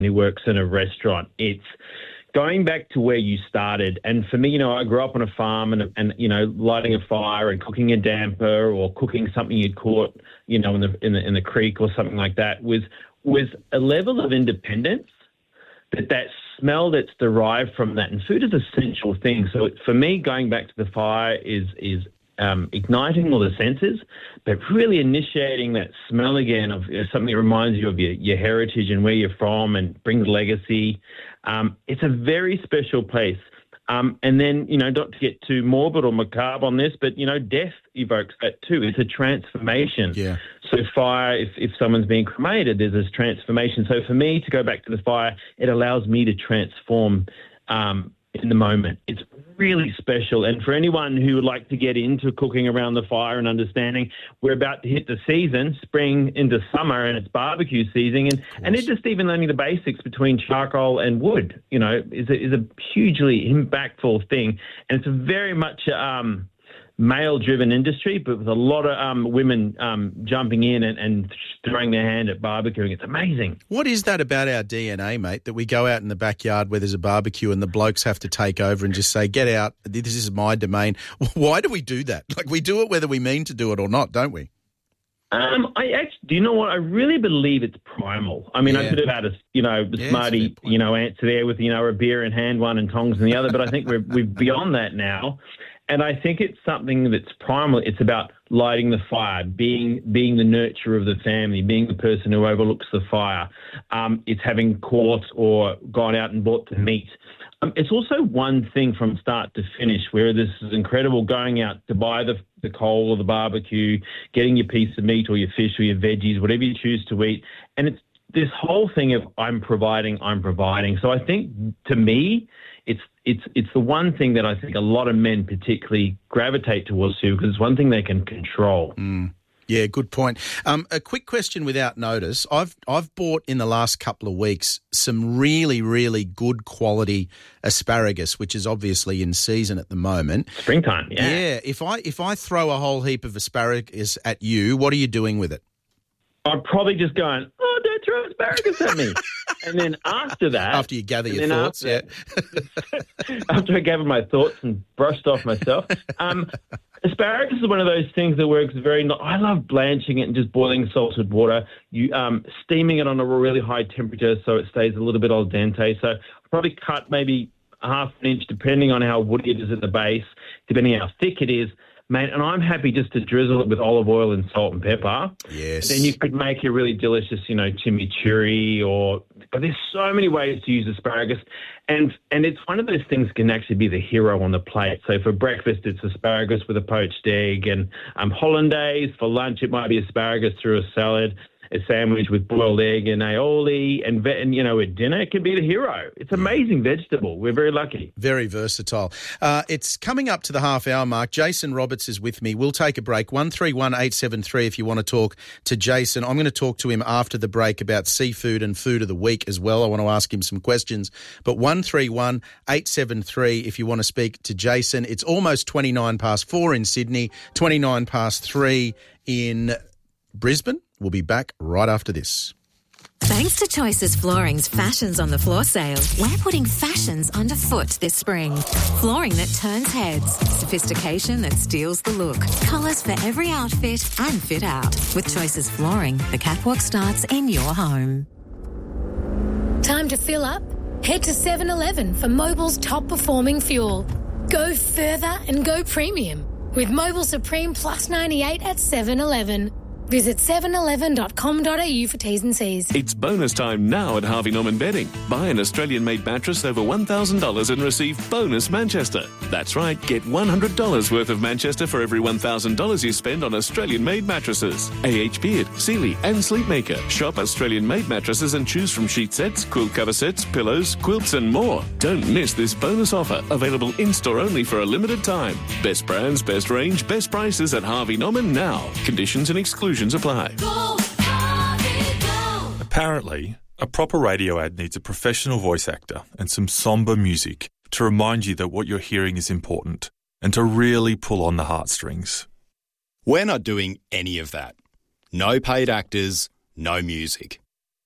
who works in a restaurant. It's going back to where you started. And for me, I grew up on a farm and lighting a fire and cooking a damper or cooking something you'd caught, in the creek or something like that was a level of independence that smell that's derived from that. And food is an essential thing. So for me, going back to the fire is igniting all the senses, but really initiating that smell again of something that reminds you of your heritage and where you're from and brings legacy. It's a very special place. And then, not to get too morbid or macabre on this, but, death evokes that too. It's a transformation. Yeah. So fire, if someone's being cremated, there's this transformation. So for me to go back to the fire, it allows me to transform in the moment. It's really special. And for anyone who would like to get into cooking around the fire and understanding, we're about to hit the season, spring into summer, and it's barbecue season. And it's just even learning the basics between charcoal and wood, is a hugely impactful thing. And it's a very much male-driven industry, but with a lot of women jumping in and throwing their hand at barbecuing. It's amazing. What is that about our DNA, mate, that we go out in the backyard where there's a barbecue and the blokes have to take over and just say, get out, this is my domain? Why do we do that? Like, we do it whether we mean to do it or not, don't we? Do you know what? I really believe it's primal. I mean, I could have had a smarty, answer there with, a beer in hand one and tongs in the other, but I think we're beyond that now. And I think it's something that's primal. It's about lighting the fire, being the nurturer of the family, being the person who overlooks the fire. It's having caught or gone out and bought the meat. It's also one thing from start to finish, where this is incredible going out to buy the coal or the barbecue, getting your piece of meat or your fish or your veggies, whatever you choose to eat. And it's this whole thing of I'm providing. So I think, to me, it's the one thing that I think a lot of men particularly gravitate towards too, because it's one thing they can control. Yeah, good point. A quick question without notice. I've bought in the last couple of weeks some really, really good quality asparagus, which is obviously in season at the moment. Springtime, yeah. Yeah, if I throw a whole heap of asparagus at you, what are you doing with it? I'm probably just going, don't throw asparagus at me. And then after that... After you gather your thoughts, After I gathered my thoughts and brushed off myself. Asparagus is one of those things that works I love blanching it and just boiling salted water, steaming it on a really high temperature so it stays a little bit al dente. So I'll probably cut maybe half an inch, depending on how woody it is at the base, depending on how thick it is. Mate, and I'm happy just to drizzle it with olive oil and salt and pepper. Yes. Then you could make a really delicious, chimichurri but there's so many ways to use asparagus. And it's one of those things that can actually be the hero on the plate. So for breakfast, it's asparagus with a poached egg, and hollandaise. For lunch, it might be asparagus through a salad, a sandwich with boiled egg and aioli, and at dinner, it can be the hero. It's amazing vegetable. We're very lucky. Very versatile. It's coming up to the half-hour mark. Jason Roberts is with me. We'll take a break. 131873 if you want to talk to Jason. I'm going to talk to him after the break about seafood and food of the week as well. I want to ask him some questions. But 131873 if you want to speak to Jason. It's almost 4 in Sydney, 3 in Brisbane. We'll be back right after this. Thanks to Choices Flooring's Fashions on the Floor sale, we're putting fashions underfoot this spring. Flooring that turns heads, sophistication that steals the look, colours for every outfit and fit out. With Choices Flooring, the catwalk starts in your home. Time to fill up? Head to 7-Eleven for Mobil's top-performing fuel. Go further and go premium with Mobil Supreme Plus 98 at 7-Eleven. Visit 711.com.au for T's and C's. It's bonus time now at Harvey Norman Bedding. Buy an Australian-made mattress over $1,000 and receive bonus Manchester. That's right, get $100 worth of Manchester for every $1,000 you spend on Australian-made mattresses. AH Beard, Sealy and Sleepmaker. Shop Australian-made mattresses and choose from sheet sets, quilt cover sets, pillows, quilts and more. Don't miss this bonus offer, available in-store only for a limited time. Best brands, best range, best prices at Harvey Norman now. Conditions and exclusions apply. Go, Harvey, go. Apparently, a proper radio ad needs a professional voice actor and some somber music to remind you that what you're hearing is important and to really pull on the heartstrings. We're not doing any of that. No paid actors, no music.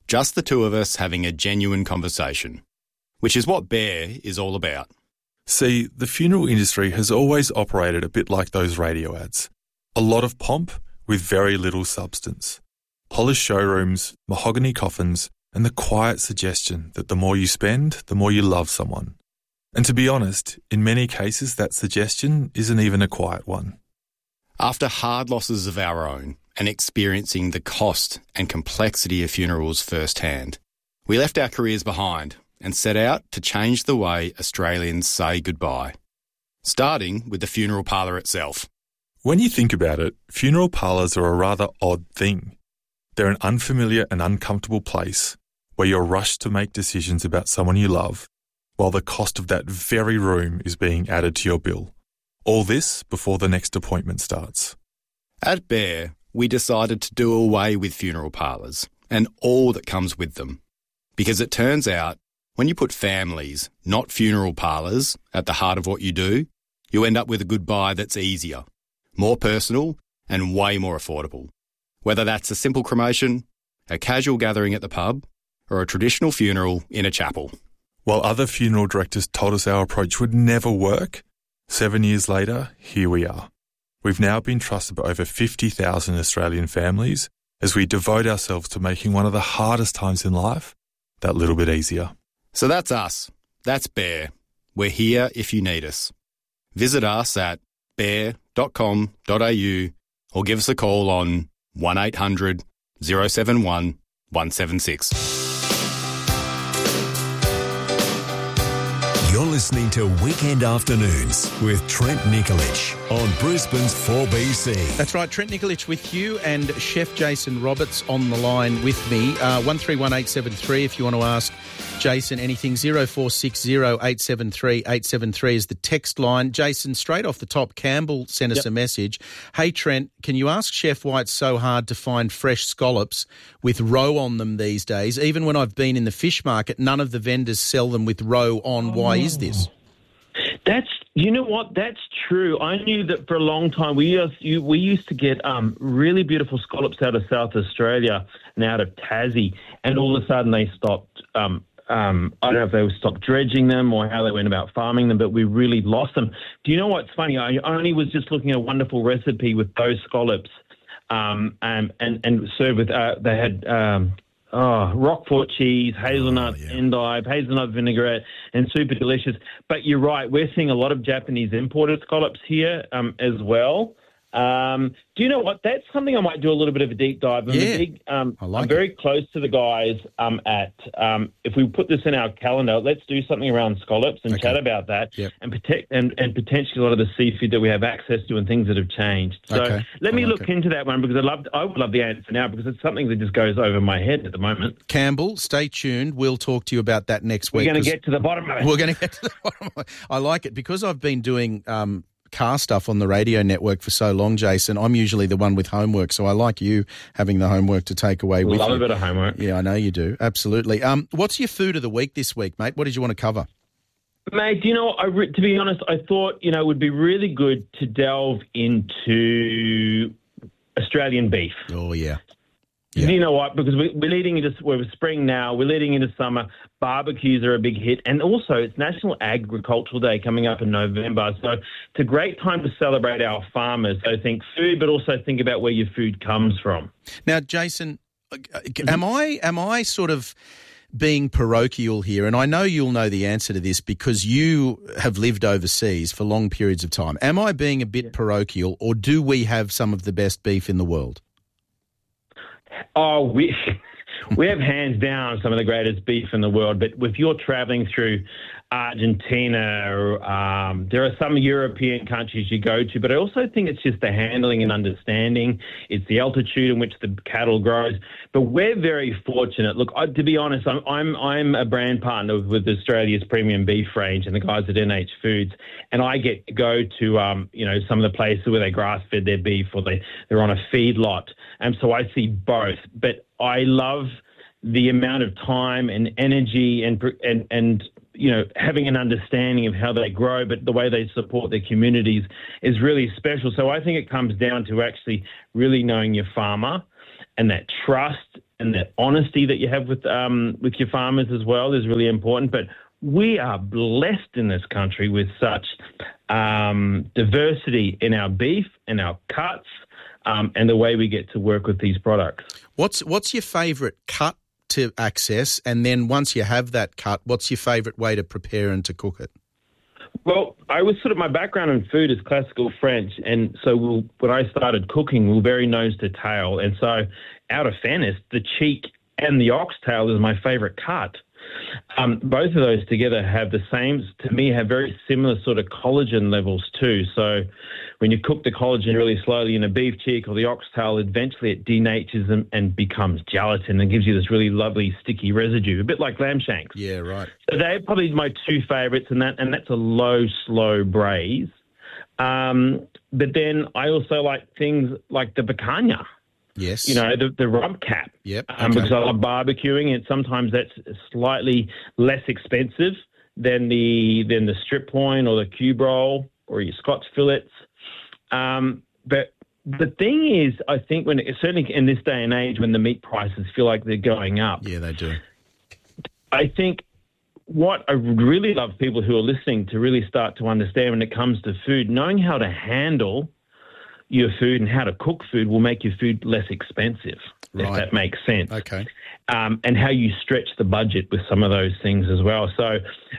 Just the two of us having a genuine conversation, which is what Bear is all about. See, the funeral industry has always operated a bit like those radio ads. A lot of pomp with very little substance. Polished showrooms, mahogany coffins, and the quiet suggestion that the more you spend, the more you love someone. And to be honest, in many cases that suggestion isn't even a quiet one. After hard losses of our own and experiencing the cost and complexity of funerals firsthand, we left our careers behind and set out to change the way Australians say goodbye, starting with the funeral parlour itself. When you think about it, funeral parlours are a rather odd thing. They're an unfamiliar and uncomfortable place where you're rushed to make decisions about someone you love, while the cost of that very room is being added to your bill. All this before the next appointment starts. At Bear, we decided to do away with funeral parlours and all that comes with them. Because it turns out, when you put families, not funeral parlours, at the heart of what you do, you end up with a goodbye that's easier, more personal and way more affordable. Whether that's a simple cremation, a casual gathering at the pub, or a traditional funeral in a chapel. While other funeral directors told us our approach would never work, 7 years later, here we are. We've now been trusted by over 50,000 Australian families as we devote ourselves to making one of the hardest times in life that little bit easier. So that's us. That's Bear. We're here if you need us. Visit us at bear.com.au or give us a call on 1800 071 176. You're listening to Weekend Afternoons with Trent Nikolic on Brisbane's 4BC. That's right, Trent Nikolic with you and Chef Jason Roberts on the line with me. 131873 if you want to ask Jason anything. 0460 873 873 is the text line. Jason, straight off the top, Campbell sent us a message. Hey, Trent, can you ask Chef why it's so hard to find fresh scallops with roe on them these days? Even when I've been in the fish market, none of the vendors sell them with roe on. Why is this? You know what? That's true. I knew that for a long time. We used to get really beautiful scallops out of South Australia and out of Tassie, and all of a sudden they stopped. I don't know if they stopped dredging them or how they went about farming them, but we really lost them. Do you know what's funny? I only was just looking at a wonderful recipe with those scallops, and served with. They had. Roquefort cheese, hazelnut endive, hazelnut vinaigrette, and super delicious. But you're right, we're seeing a lot of Japanese imported scallops here as well. Do you know what? That's something I might do a little bit of a deep dive. I'm very close to the guys at, if we put this in our calendar, let's do something around scallops and chat about that and potentially a lot of the seafood that we have access to and things that have changed. So let me look into that one because I would love the answer now because it's something that just goes over my head at the moment. Campbell, stay tuned. We'll talk to you about that next week. We're going to get to the bottom of it. We're going to get to the bottom of it. I like it because I've been doing car stuff on the radio network for so long, Jason. I'm usually the one with homework, so I like you having the homework to take away with you. Love a bit of homework. Yeah, I know you do. Absolutely. What's your food of the week this week, mate? What did you want to cover? Mate, you know, to be honest, I thought, you know, it would be really good to delve into Australian beef. Oh, yeah. You know what? Because we're spring now, we're leading into summer. Barbecues are a big hit. And also, it's National Agricultural Day coming up in November. So it's a great time to celebrate our farmers. So think food, but also think about where your food comes from. Now, Jason, am I sort of being parochial here? And I know you'll know the answer to this because you have lived overseas for long periods of time. Am I being a bit parochial, or do we have some of the best beef in the world? Oh, we have hands down some of the greatest beef in the world. But if you're traveling through Argentina, there are some European countries you go to, but I also think it's just the handling and understanding. It's the altitude in which the cattle grows. But we're very fortunate. Look, to be honest, I'm a brand partner with Australia's premium beef range and the guys at NH Foods, and I get to go to some of the places where they grass fed their beef or they're on a feedlot, and so I see both. But I love the amount of time and energy and having an understanding of how they grow, but the way they support their communities is really special. So I think it comes down to actually really knowing your farmer and that trust and the honesty that you have with your farmers as well is really important. But we are blessed in this country with such diversity in our beef and our cuts and the way we get to work with these products. What's your favourite cut to access? And then once you have that cut, what's your favourite way to prepare and to cook it? Well, my background in food is classical French, and so when I started cooking, we were very nose to tail. And so out of fairness, the cheek and the oxtail is my favourite cut. Both of those together have very similar sort of collagen levels too. So when you cook the collagen really slowly in a beef cheek or the oxtail, eventually it denatures them and becomes gelatin and gives you this really lovely sticky residue, a bit like lamb shanks. Yeah, right. So they're probably my two favourites, and that's a low, slow braise. But then I also like things like the picanha. Yes. The rump cap. Yep. Because I love barbecuing, and sometimes that's slightly less expensive than the strip loin or the cube roll or your Scots fillets. But the thing is, I think certainly in this day and age when the meat prices feel like they're going up. Yeah, they do. I think what I would really love people who are listening to really start to understand when it comes to food, knowing how to handle your food and how to cook food will make your food less expensive, if that makes sense. Okay. And how you stretch the budget with some of those things as well. So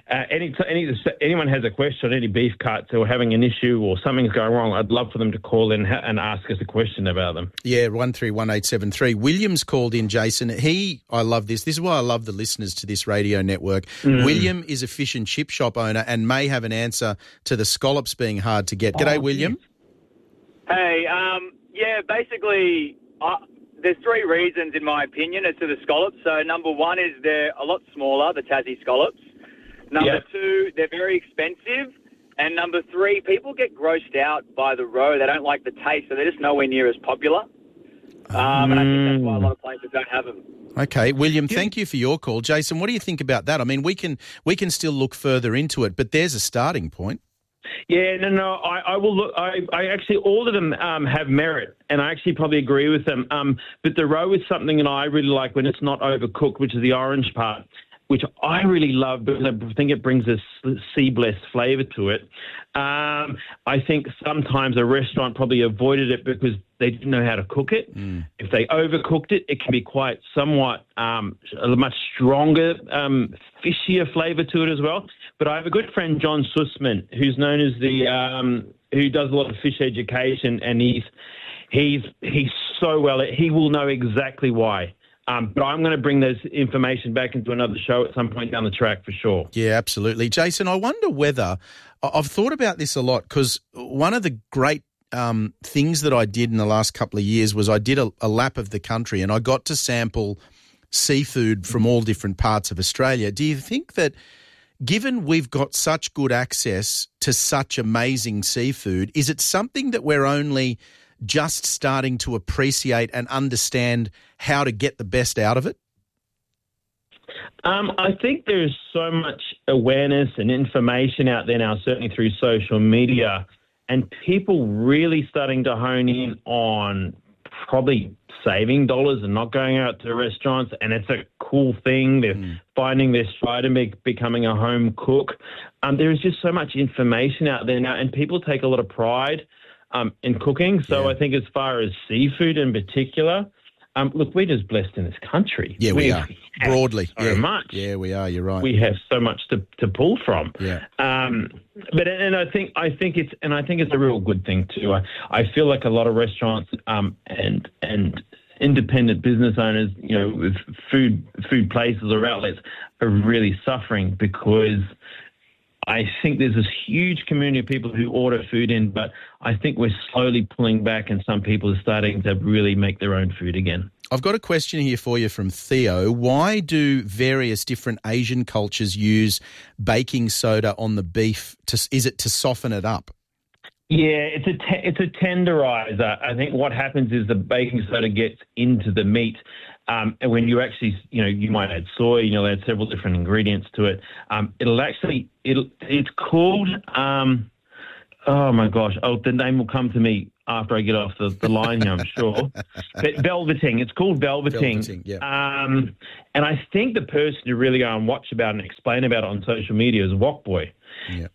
anyone has a question on any beef cuts or having an issue or something's going wrong, I'd love for them to call in and ask us a question about them. Yeah, 131873. William's called in, Jason. I love this. This is why I love the listeners to this radio network. William is a fish and chip shop owner and may have an answer to the scallops being hard to get. G'day, William. Hey, basically, there's three reasons, in my opinion, as to the scallops. So, number one is they're a lot smaller, the Tassie scallops. Number two, they're very expensive. And number three, people get grossed out by the roe. They don't like the taste, so they're just nowhere near as popular. And I think that's why a lot of places don't have them. Okay, William, thank you for your call. Jason, what do you think about that? I mean, we can still look further into it, but there's a starting point. Yeah, no, I will look. I actually, all of them have merit, and I actually probably agree with them. But the roe is something that I really like when it's not overcooked, which is the orange part, which I really love because I think it brings a sea blessed flavour to it. I think sometimes a restaurant probably avoided it because they didn't know how to cook it. If they overcooked it, it can be quite somewhat a much stronger, fishier flavour to it as well. But I have a good friend, John Sussman, who's known as who does a lot of fish education, and he's so well. He will know exactly why. But I'm going to bring those information back into another show at some point down the track for sure. Yeah, absolutely. Jason, I wonder whether I've thought about this a lot because one of the great things that I did in the last couple of years was I did a lap of the country and I got to sample seafood from all different parts of Australia. Do you think that given we've got such good access to such amazing seafood, is it something that we're only just starting to appreciate and understand how to get the best out of it? I think there's so much awareness and information out there now, certainly through social media, and people really starting to hone in on probably saving dollars and not going out to restaurants, and it's a cool thing. They're finding their stride and becoming a home cook. There is just so much information out there now, and people take a lot of pride in cooking. So I think as far as seafood in particular, look, we're just blessed in this country. Yeah, we are. Broadly. So much. Yeah, we are. You're right. We have so much to pull from. Yeah. But I think it's a real good thing too. I feel like a lot of restaurants and independent business owners, with food places or outlets are really suffering because I think there's this huge community of people who order food in, but I think we're slowly pulling back and some people are starting to really make their own food again. I've got a question here for you from Theo. Why do various different Asian cultures use baking soda on the beef? Is it to soften it up? Yeah, it's a tenderizer. I think what happens is the baking soda gets into the meat. And when you actually, you might add soy, add several different ingredients to it. It's called, oh my gosh, the name will come to me. after I get off the line here, I'm sure. But velveting, it's called velveting. And I think the person who really go and watch about and explain about it on social media is Wokboy. Yeah.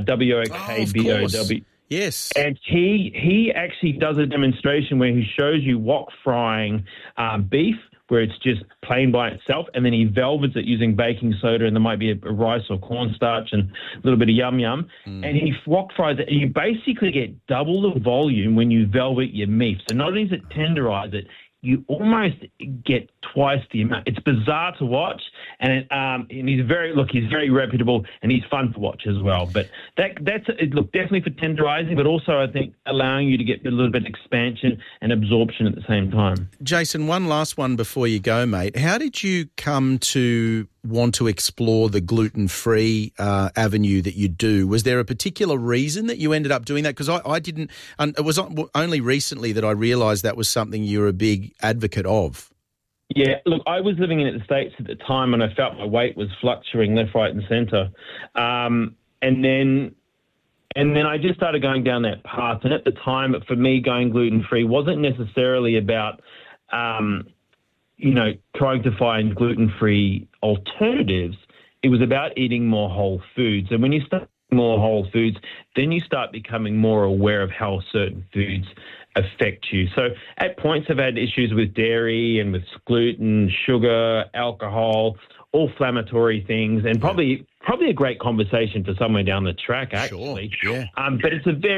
WOKBOW. Yes. And he actually does a demonstration where he shows you wok frying beef, where it's just plain by itself, and then he velvets it using baking soda, and there might be a rice or cornstarch and a little bit of yum-yum. And he wok fries it, and you basically get double the volume when you velvet your meat. So not only does it tenderize it, you almost get twice the amount. It's bizarre to watch, and he's very reputable, and he's fun to watch as well. But that's definitely for tenderizing, but also I think allowing you to get a little bit of expansion and absorption at the same time. Jason, one last one before you go, mate. How did you come to want to explore the gluten-free avenue that you do? Was there a particular reason that you ended up doing that? Because I didn't, and it was only recently that I realised that was something you were a big advocate of. Yeah, look, I was living in the States at the time, and I felt my weight was fluctuating left, right, and centre. And then I just started going down that path. And at the time, for me, going gluten-free wasn't necessarily about, trying to find gluten-free alternatives. It was about eating more whole foods. And when you start eating more whole foods, then you start becoming more aware of how certain foods affect you. So at points I've had issues with dairy and with gluten, sugar, alcohol, all inflammatory things, and probably a great conversation for somewhere down the track, actually. Sure, yeah. But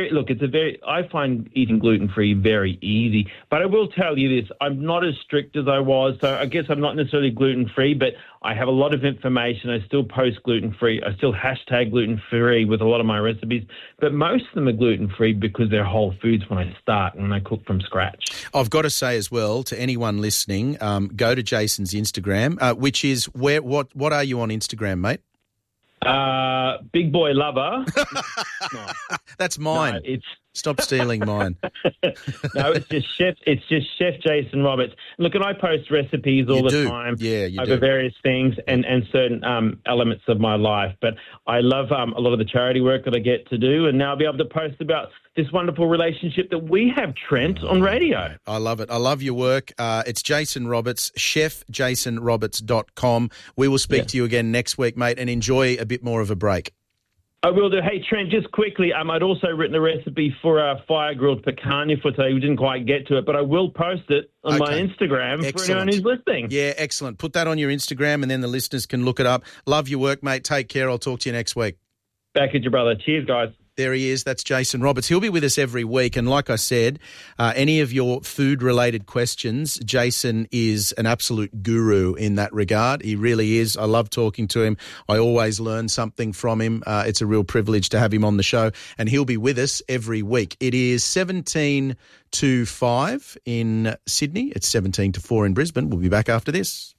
I find eating gluten-free very easy. But I will tell you this, I'm not as strict as I was, so I guess I'm not necessarily gluten-free, but I have a lot of information. I still post gluten-free. I still hashtag gluten-free with a lot of my recipes, but most of them are gluten-free because they're whole foods when I start and I cook from scratch. I've got to say as well, to anyone listening, go to Jason's Instagram, which is what are you on Instagram, mate? Big Boy Lover. No. That's mine. No, Stop stealing mine. No, it's just Chef Jason Roberts. Look, and I post recipes all the time over various things and certain elements of my life. But I love a lot of the charity work that I get to do, and now I'll be able to post about this wonderful relationship that we have, Trent, on radio. I love it. I love your work. It's Jason Roberts, chefjasonroberts.com. We will speak to you again next week, mate, and enjoy a bit more of a break. I will do. Hey, Trent, just quickly, I'd also written a recipe for a fire-grilled picanha for today. We didn't quite get to it, but I will post it on my Instagram for anyone who's listening. Yeah, excellent. Put that on your Instagram, and then the listeners can look it up. Love your work, mate. Take care. I'll talk to you next week. Back at you, brother. Cheers, guys. There he is. That's Jason Roberts. He'll be with us every week. And like I said, any of your food-related questions, Jason is an absolute guru in that regard. He really is. I love talking to him. I always learn something from him. It's a real privilege to have him on the show. And he'll be with us every week. It is 17 to 5 in Sydney. It's 17 to 4 in Brisbane. We'll be back after this.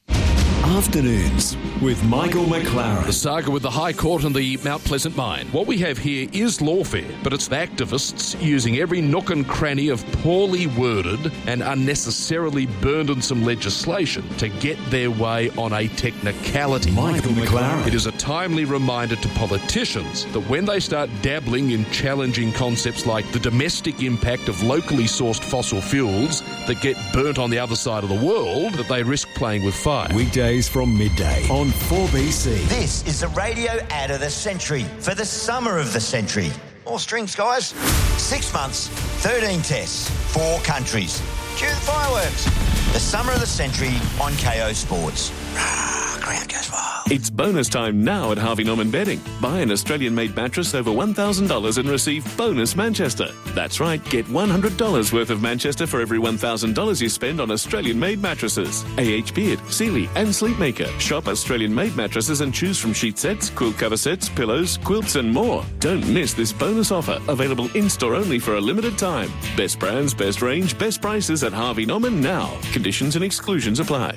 Afternoons with Michael McLaren. The saga with the High Court and the Mount Pleasant mine. What we have here is lawfare, but it's activists using every nook and cranny of poorly worded and unnecessarily burdensome legislation to get their way on a technicality. Michael McLaren. It is a timely reminder to politicians that when they start dabbling in challenging concepts like the domestic impact of locally sourced fossil fuels that get burnt on the other side of the world, that they risk playing with fire. Weekdays from midday on 4BC. This is the radio ad of the century for the summer of the century. More strings, guys. 6 months, 13 tests, 4 countries. Cue the fireworks. The summer of the century on KO Sports. Ground goes wild. It's bonus time now at Harvey Norman Bedding. Buy an Australian-made mattress over $1,000 and receive bonus Manchester. That's right, get $100 worth of Manchester for every $1,000 you spend on Australian-made mattresses. AH Beard, Sealy and Sleepmaker. Shop Australian-made mattresses and choose from sheet sets, quilt cover sets, pillows, quilts and more. Don't miss this bonus offer, available in-store only for a limited time. Best brands, best range, best prices at Harvey Norman now. Conditions and exclusions apply.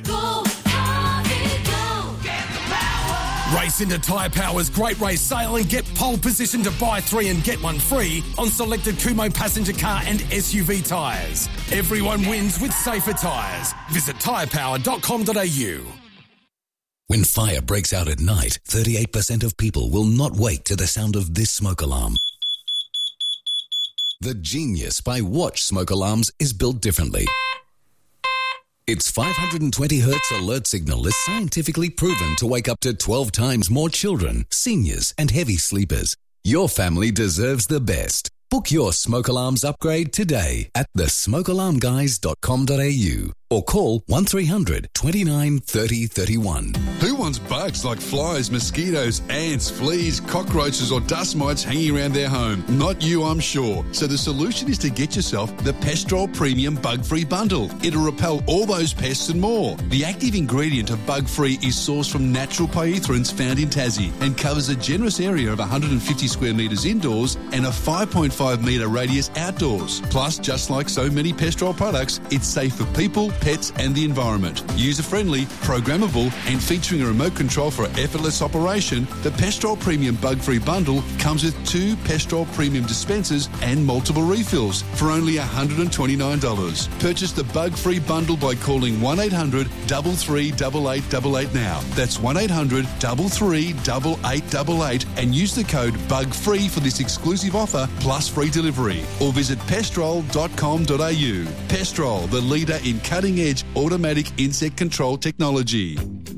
Race into Tyre Power's Great Race Sale and get pole position to buy 3 and get 1 free on selected Kumho passenger car and SUV tyres. Everyone wins with safer tyres. Visit tyrepower.com.au. When fire breaks out at night, 38% of people will not wake to the sound of this smoke alarm. The genius by Watch smoke alarms is built differently. Its 520 Hz alert signal is scientifically proven to wake up to 12 times more children, seniors and heavy sleepers. Your family deserves the best. Book your smoke alarms upgrade today at thesmokealarmguys.com.au or call 1300 29 30 31. Who wants bugs like flies, mosquitoes, ants, fleas, cockroaches or dust mites hanging around their home? Not you, I'm sure. So the solution is to get yourself the Pestrol Premium Bug-Free Bundle. It'll repel all those pests and more. The active ingredient of Bug-Free is sourced from natural pyrethroids found in Tassie and covers a generous area of 150 square metres indoors and a 5.5 metre radius outdoors. Plus, just like so many Pestrol products, it's safe for people, pets and the environment. User-friendly, programmable and featuring a remote control for effortless operation, the Pestrol Premium Bug-Free Bundle comes with 2 Pestrol Premium dispensers and multiple refills for only $129. Purchase the Bug-Free Bundle by calling 1-800 338888 now. That's 1-800 338888 and use the code BUGFREE for this exclusive offer plus free delivery, or visit pestrol.com.au. Pestrol, the leader in cutting-edge automatic insect control technology.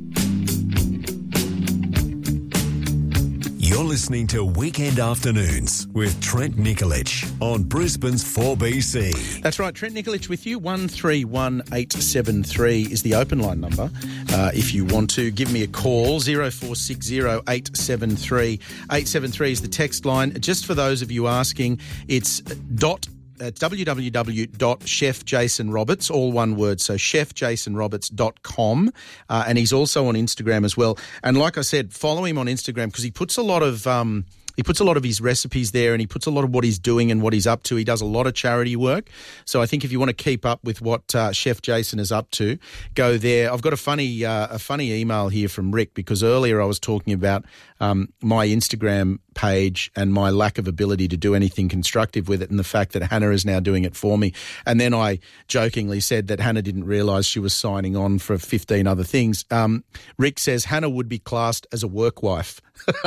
You're listening to Weekend Afternoons with Trent Nikolic on Brisbane's 4BC. That's right, Trent Nikolic with you. 131873 is the open line number. If you want to give me a call, 0460 873 873 is the text line. Just for those of you asking, it's www.chefjasonroberts, all one word, so chefjasonroberts.com, and he's also on Instagram as well. And like I said, follow him on Instagram because he puts a lot of his recipes there, and he puts a lot of what he's doing and what he's up to. He does a lot of charity work. So I think if you want to keep up with what Chef Jason is up to, go there. I've got a funny email here from Rick because earlier I was talking about my Instagram page and my lack of ability to do anything constructive with it, and the fact that Hannah is now doing it for me. And then I jokingly said that Hannah didn't realise she was signing on for 15 other things. Rick says Hannah would be classed as a work wife.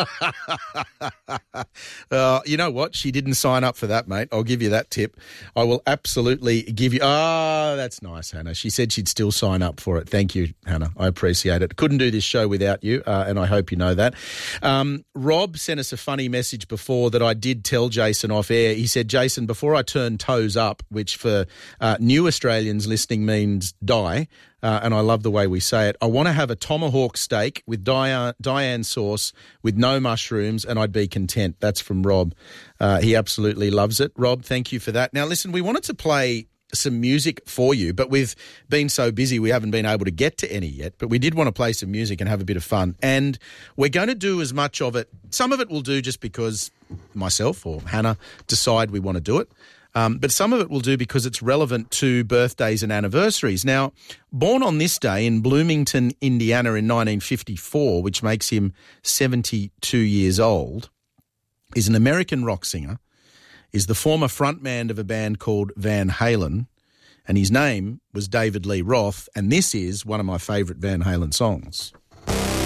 You know what? She didn't sign up for that, mate. I'll give you that tip. I will absolutely give you... Oh, that's nice, Hannah. She said she'd still sign up for it. Thank you, Hannah. I appreciate it. Couldn't do this show without you, and I hope you know that. Rob sent us a funny message before that I did tell Jason off air. He said, Jason, before I turn toes up, which for new Australians listening means die, and I love the way we say it, I want to have a tomahawk steak with Diane sauce with no mushrooms, and I'd be content. That's from Rob. He absolutely loves it. Rob, thank you for that. Now, listen, we wanted to play some music for you, but we've been so busy we haven't been able to get to any yet, but we did want to play some music and have a bit of fun, and we're going to do as much of it. Some of it we'll do just because myself or Hannah decide we want to do it, but some of it we'll do because it's relevant to birthdays and anniversaries. Now, born on this day in Bloomington, Indiana in 1954, which makes him 72 years old, is an American rock singer, is the former frontman of a band called Van Halen, and his name was David Lee Roth, and this is one of my favourite Van Halen songs.